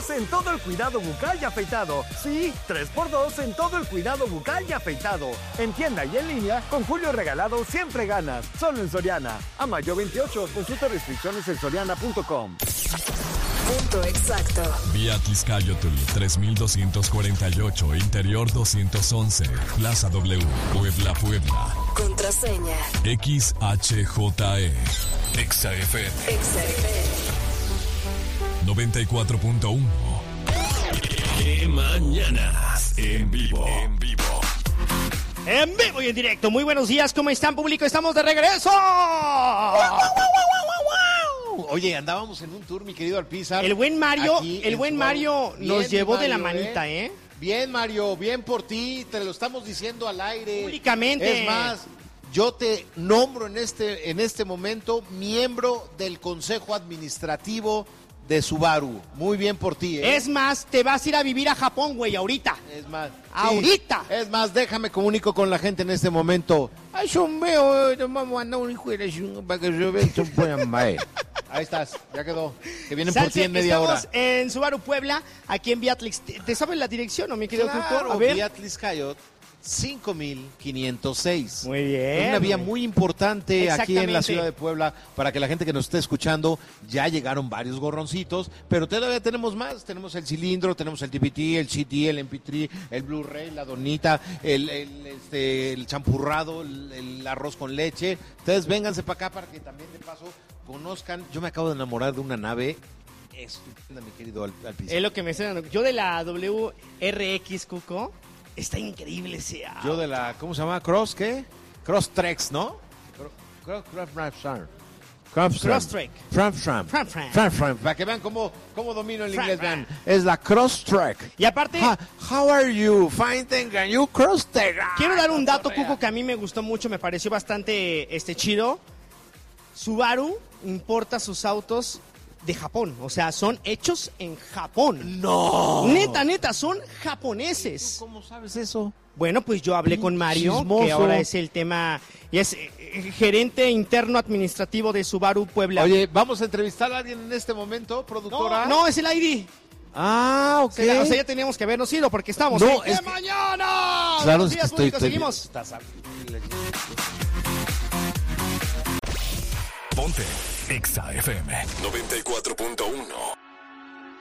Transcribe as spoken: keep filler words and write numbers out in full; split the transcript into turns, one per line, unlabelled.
dos en todo el cuidado bucal y afeitado. Sí, tres por dos en todo el cuidado bucal y afeitado. En tienda y en línea, con Julio Regalado siempre ganas. Solo en Soriana. A mayo veintiocho, consulta restricciones en soriana punto com.
Punto exacto.
Vía Tliscayotl tres mil doscientos cuarenta y ocho, Interior doscientos once, Plaza W, Puebla, Puebla.
Contraseña.
X H J E. Exa F M.
Exa F M.
noventa y cuatro punto uno. ¡Qué mañanas! En vivo. En vivo.
En vivo y en directo. Muy buenos días. ¿Cómo están, público? Estamos de regreso.
Oye, andábamos en un tour, mi querido Alpizar.
El buen Mario, el buen Mario nos llevó de la manita, ¿eh?
Bien, Mario, bien por ti. Te lo estamos diciendo al aire.
Públicamente.
Es más, yo te nombro en este, en este momento miembro del Consejo Administrativo de Subaru. Muy bien por ti, ¿eh?
Es más, te vas a ir a vivir a Japón, güey, ahorita.
Es más.
Ahorita.
Sí. Es más, déjame comunico con la gente en este momento. Ay, son veo, vamos a andar un hijo de la para que yo vea un buen mae. Ahí estás, ya quedó. Que vienen por ti en media hora.
Estamos en Subaru Puebla, aquí en Beatlix. ¿Te, te sabes la dirección, no, mi querido
Claro,
Cuco? A ver.
Beatlix Cayot. cinco mil quinientos seis.
Muy bien.
Es una vía muy importante aquí en la
Exactamente.
ciudad de Puebla para que la gente que nos esté escuchando, ya llegaron varios gorroncitos, pero todavía tenemos más. Tenemos el cilindro, tenemos el D V D, el C D, el M P tres, el Blu-ray, la donita, el, el, este, el champurrado, el, el arroz con leche. Ustedes vénganse para acá para que también de paso conozcan. Yo me acabo de enamorar de una nave estupenda, mi querido Al- Alpizar.
Es lo que me está dando. Yo de la W R X, Cuco. Está increíble ese auto.
Yo de la, ¿cómo se llama? Cross, ¿qué? Cross Trex, ¿no? Cross, cross, cross, cross,
Cross Trek.
Fram, fram.
Fram, fram.
Fram, fram. Para que vean cómo, cómo domino el
Fram,
inglés,
fram.
vean. Es la Cross Trek.
Y aparte,
Ha- how are you? Fine, thank you. You Cross Trek.
quiero dar un dato, Cuco, que a mí me gustó mucho, me pareció bastante este chido. Subaru importa sus autos de Japón, o sea, son hechos en Japón.
No.
Neta, neta, son japoneses.
¿Cómo sabes eso?
Bueno, pues yo hablé con Mario,
Chismoso.
que ahora es el tema, y es eh, gerente interno administrativo de Subaru Puebla.
Oye, vamos a entrevistar a alguien en este momento,
no,
productora.
no, es el I D.
Ah, ok.
O sea, o sea, ya teníamos que habernos ido porque estamos
No,
en
es
¡De
que-
mañana!
Claro,
Buenos
es que
días,
estoy,
público,
estoy-
seguimos.
estás a-
Ponte Exa F M noventa y cuatro punto uno.